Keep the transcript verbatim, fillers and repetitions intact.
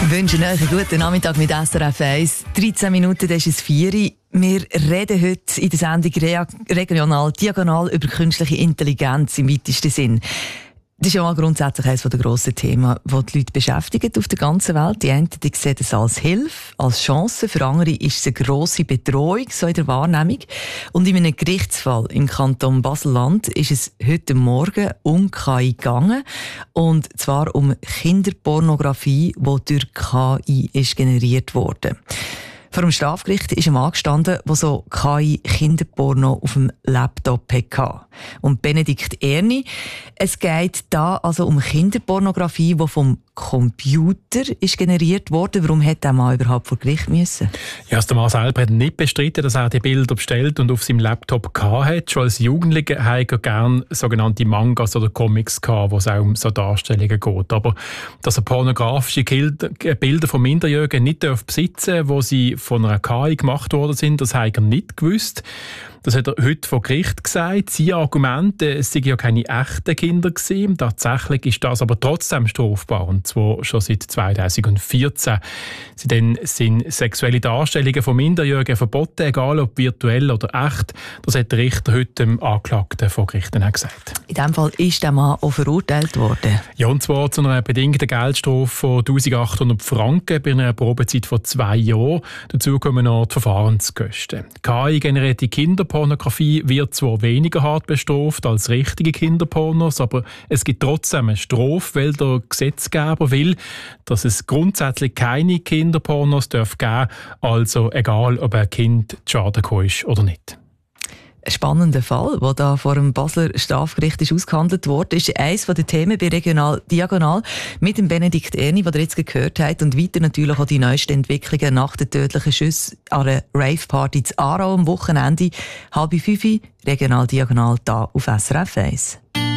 wünschen euch einen guten Nachmittag mit S R F eins. dreizehn Minuten, das ist es vier Uhr. Wir reden heute in der Sendung regional, diagonal über künstliche Intelligenz im weitesten Sinn. Das ist ja mal grundsätzlich eines der grossen Themen, die die Leute beschäftigen auf der ganzen Welt. Die einen die sehen es als Hilfe, als Chance. Für andere ist es eine grosse Bedrohung, so in der Wahrnehmung. Und in einem Gerichtsfall im Kanton Basel-Land ist es heute Morgen um K I gegangen. Und zwar um Kinderpornografie, die durch K I ist generiert wurde. Vor dem Strafgericht ist ein Mann gestanden, der so K I-Kinderporno auf dem Laptop hatte. Und Benedikt Erni, es geht da also um Kinderpornografie, die vom Computer ist generiert wurde. Warum hätte der Mann überhaupt vor Gericht müssen? Ja, also der Mann selber hat nicht bestritten, dass er die Bilder bestellt und auf seinem Laptop hatte. Schon als Jugendlicher hatte er gerne sogenannte Mangas oder Comics gehabt, wo es auch um so Darstellungen geht. Aber dass er pornografische Bilder von Minderjährigen nicht besitzen darf, wo sie von einer K I gemacht worden sind, das hat er nicht gewusst. Das hat er heute vor Gericht gesagt. Sein Argument, es seien ja keine echten Kinder gewesen. Tatsächlich ist das aber trotzdem strafbar, und zwar schon seit zweitausendvierzehn. Seitdem sind sexuelle Darstellungen von Minderjährigen verboten, egal ob virtuell oder echt. Das hat der Richter heute dem Anklagten vor Gericht gesagt. In diesem Fall ist der Mann auch verurteilt worden. Ja, und zwar zu einer bedingten Geldstrafe von eintausendachthundert Franken bei einer Probezeit von zwei Jahren. Dazu kommen noch die Verfahrenskosten. K I-generierte Kinderpornografie wird zwar weniger hart bestraft als richtige Kinderpornos, aber es gibt trotzdem eine Strafe, weil der Gesetzgeber will, dass es grundsätzlich keine Kinderpornos darf geben, also egal, ob ein Kind zu Schaden gekommen ist oder nicht. Ein spannender Fall, der da vor dem Basler Strafgericht ist ausgehandelt wurde, ist eines der Themen bei Regional Diagonal mit dem Benedikt Erni, den ihr jetzt gehört habt, und weiter natürlich auch die neuesten Entwicklungen nach den tödlichen Schüssen an einer Rave-Party zu Aarau am Wochenende. Halb fünf, Regional Diagonal, da auf S R F eins.